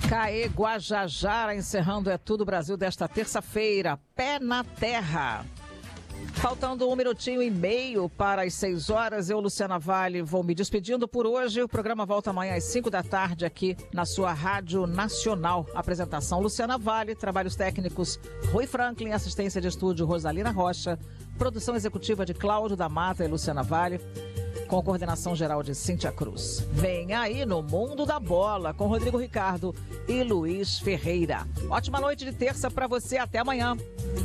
CAE Guajajara encerrando É Tudo Brasil desta terça-feira. Pé na terra. Faltando 1 minutinho e meio para as 6 horas, eu, Luciana Vale, vou me despedindo por hoje. O programa volta amanhã às 5 da tarde aqui na sua Rádio Nacional. Apresentação Luciana Vale, trabalhos técnicos Rui Franklin, assistência de estúdio Rosalina Rocha, produção executiva de Cláudio da Mata e Luciana Vale, com coordenação geral de Cíntia Cruz. Vem aí no Mundo da Bola com Rodrigo Ricardo e Luiz Ferreira. Ótima noite de terça para você, até amanhã.